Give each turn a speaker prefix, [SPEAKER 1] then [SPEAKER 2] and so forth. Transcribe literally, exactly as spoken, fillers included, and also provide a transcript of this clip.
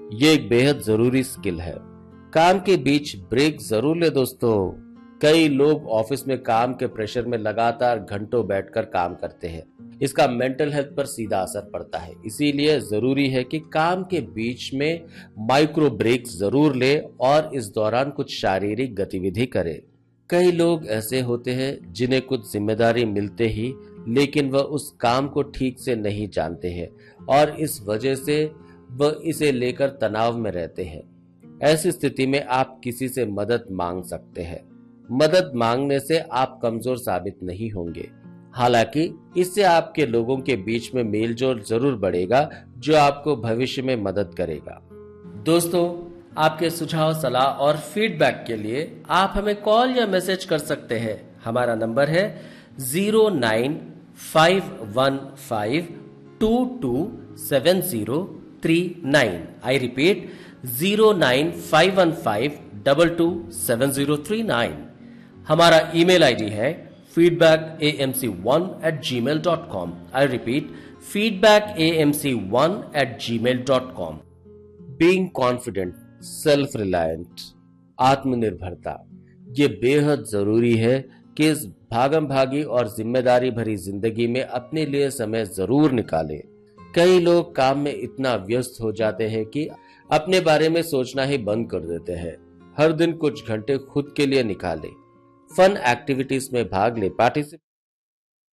[SPEAKER 1] ये एक बेहद जरूरी स्किल है। काम के बीच ब्रेक जरूर ले दोस्तों। कई लोग ऑफिस में काम के प्रेशर में लगातार घंटों बैठकर काम करते हैं। इसका मेंटल हेल्थ पर सीधा असर पड़ता है। इसीलिए जरूरी है कि काम के बीच में माइक्रो ब्रेक जरूर ले और इस दौरान कुछ शारीरिक गतिविधि करें। कई लोग ऐसे होते हैं जिन्हें कुछ जिम्मेदारी मिलते ही लेकिन वह उस काम को ठीक से नहीं जानते हैं और इस वजह से वह इसे लेकर तनाव में रहते हैं। ऐसी स्थिति में आप किसी से मदद मांग सकते हैं। मदद मांगने से आप कमजोर साबित नहीं होंगे। हालांकि इससे आपके लोगों के बीच में मेलजोल जरूर बढ़ेगा, जो आपको भविष्य में मदद करेगा। दोस्तों, आपके सुझाव, सलाह और फीडबैक के लिए आप हमें कॉल या मैसेज कर सकते हैं। हमारा नंबर है zero nine five one five to to seven zero three nine. I repeat, zero nine five one five double two seven zero three nine. हमारा ईमेल आईडी है feedback A M C one eight ji mail dot com. I repeat, feedback A M C one eight ji mail dot com. Being confident, self reliant, आत्मनिर्भरता, ये बेहद जरूरी है कि इस भागम भागी और जिम्मेदारी भरी जिंदगी में अपने लिए समय जरूर निकालें। कई लोग काम में इतना व्यस्त हो जाते हैं कि अपने बारे में सोचना ही बंद कर देते हैं। हर दिन कुछ घंटे खुद के लिए निकालें। फन एक्टिविटीज में भाग ले, पार्टिसिपेट